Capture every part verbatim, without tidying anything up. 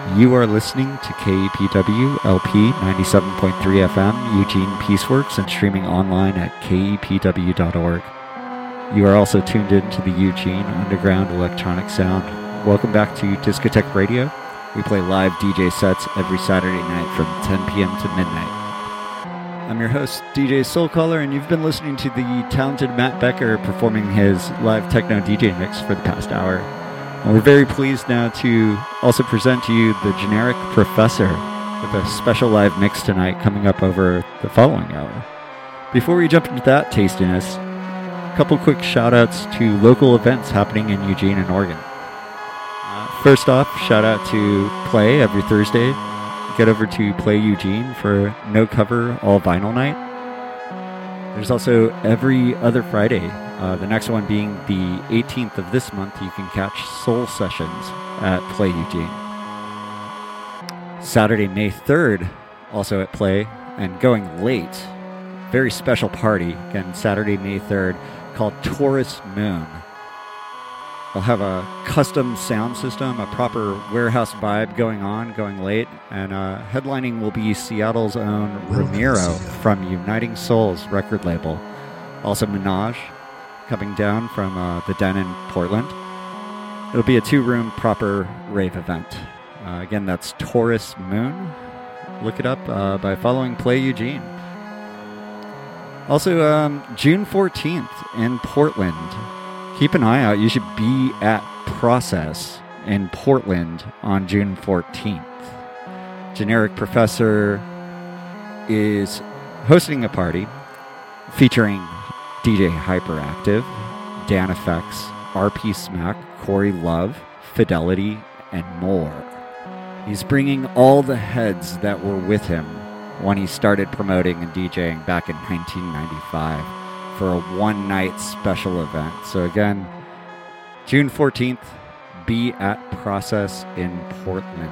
You are listening to K E P W L P ninety-seven point three F M, Eugene Peaceworks, and streaming online at K E P W dot org. You are also tuned in to the Eugene Underground Electronic Sound. Welcome back to Discotheque Radio. We play live D J sets every Saturday night from ten p.m. to midnight. I'm your host, D J Soulcaller, and you've been listening to the talented Matt Becker performing his live techno D J mix for the past hour. And we're very pleased now to also present to you the Generic Professor with a special live mix tonight coming up over the following hour. Before we jump into that tastiness, a couple quick shout outs to local events happening in Eugene and Oregon. Uh, first off, shout out to Play every Thursday. Get over to Play Eugene for No Cover All Vinyl Night. There's also every other Friday. Uh, the next one being the eighteenth of this month, you can catch Soul Sessions at Play Eugene. Saturday, May third, also at Play, and going late, very special party, again, Saturday, May third, called Taurus Moon. We'll have a custom sound system, a proper warehouse vibe going on, going late, and uh, headlining will be Seattle's own Ramiro from Uniting Souls record label. Also Minaj, coming down from uh, the Den in Portland. It'll be a two-room proper rave event. Uh, again, that's Taurus Moon. Look it up uh, by following Play Eugene. Also, um, June fourteenth in Portland. Keep an eye out. You should be at Process in Portland on June fourteenth. Generic Professor is hosting a party featuring D J Hyperactive, Dan Effects, R P Smack, Corey Love, Fidelity, and more. He's bringing all the heads that were with him when he started promoting and DJing back in nineteen ninety-five for a one-night special event. So again, June fourteenth, be at Process in Portland.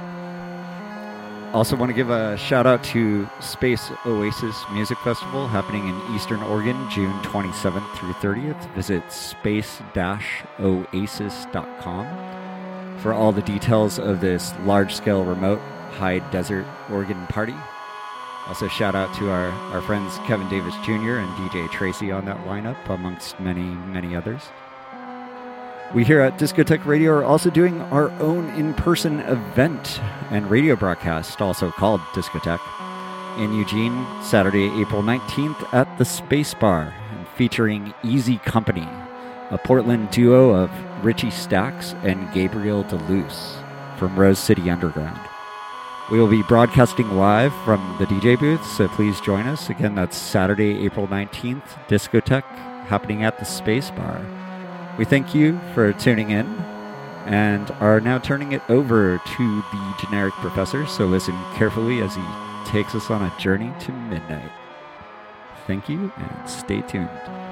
Also want to give a shout out to Space Oasis Music Festival happening in Eastern Oregon, June twenty-seventh through thirtieth. Visit space dash oasis dot com for all the details of this large-scale remote high desert Oregon party. Also shout out to our, our friends Kevin Davis Junior and D J Tracy on that lineup, amongst many, many others. We here at Discotheque Radio are also doing our own in-person event and radio broadcast, also called Discotheque, in Eugene, Saturday, April nineteenth at the Space Bar, featuring Easy Company, a Portland duo of Richie Stacks and Gabriel DeLuce from Rose City Underground. We will be broadcasting live from the D J booth, so please join us. Again, that's Saturday, April nineteenth, Discotheque, happening at the Space Bar. We thank you for tuning in and are now turning it over to the Generic Professor, so listen carefully as he takes us on a journey to midnight. Thank you and stay tuned.